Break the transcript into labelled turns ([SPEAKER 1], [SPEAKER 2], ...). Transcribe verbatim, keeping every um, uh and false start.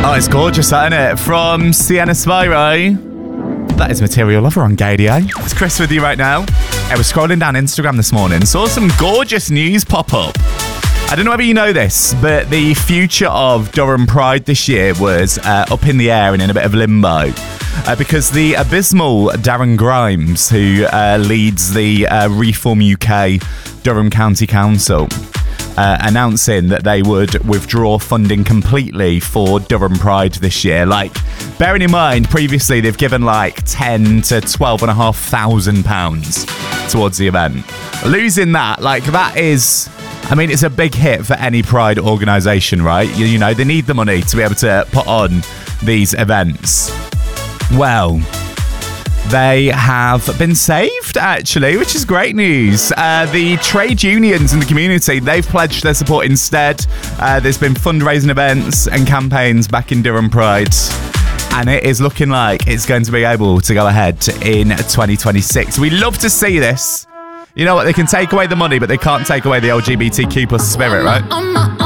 [SPEAKER 1] Oh, it's gorgeous, isn't it? From Sienna Spyro. That is Material Lover on Gaydio. It's Chris with you right now. I was scrolling down Instagram this morning, saw some gorgeous news pop up. I don't know whether you know this, but the future of Durham Pride this year was uh, up in the air and in a bit of limbo. Uh, because the abysmal Darren Grimes, who uh, leads the uh, Reform U K Durham County Council, Uh, announcing that they would withdraw funding completely for Durham Pride this year. Like, bearing in mind, previously they've given like ten to twelve and a half thousand pounds towards the event. Losing that, like, that is, I mean, it's a big hit for any Pride organisation, right? You, you know, they need the money to be able to put on these events. Well, they have been saved, actually, which is great news. Uh, the trade unions in the community, they've pledged their support instead. Uh, there's been fundraising events and campaigns back in Durham Pride, and it is looking like it's going to be able to go ahead in twenty twenty-six. We love to see this. You know what? They can take away the money, but they can't take away the L G B T Q plus spirit, right?